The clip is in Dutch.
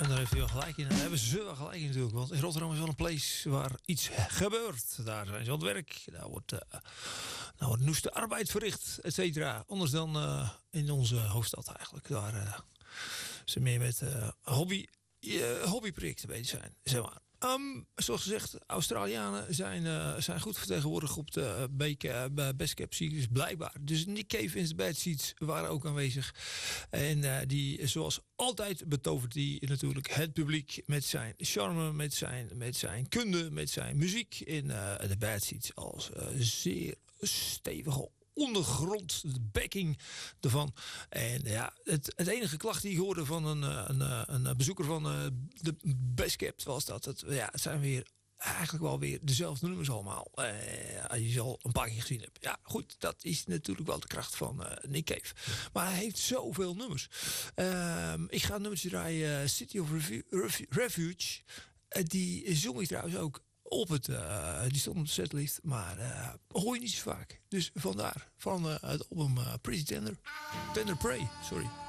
En daar heeft hij wel gelijk in. Daar hebben ze wel gelijk in natuurlijk. Want in Rotterdam is wel een place waar iets gebeurt. Daar zijn ze aan het werk. Daar wordt noeste arbeid verricht, et cetera. Anders dan in onze hoofdstad eigenlijk. Daar ze meer met hobbyprojecten bezig zijn. Zeg maar. Zoals gezegd, Australianen zijn goed vertegenwoordigd op de Best Kept Secrets, blijkbaar. Dus Nick Cave en de Bad Seeds waren ook aanwezig. En die, zoals altijd, betovert hij natuurlijk het publiek met zijn charme, met zijn kunde, met zijn muziek. In de Bad Seeds als zeer stevige ondergrond, de backing ervan. En ja, het enige klacht die ik hoorde van een bezoeker van de Best Kept was dat het zijn weer eigenlijk wel weer dezelfde nummers allemaal. Als je ze al een paar keer gezien hebt. Ja, goed, dat is natuurlijk wel de kracht van Nick Cave. Maar hij heeft zoveel nummers. Ik ga een nummertje draaien, City of Refuge. Die zong ik trouwens ook op die stond op de setlist, maar hoor je niet zo vaak. Dus vandaar, van het album Pretty Tender Prey, sorry.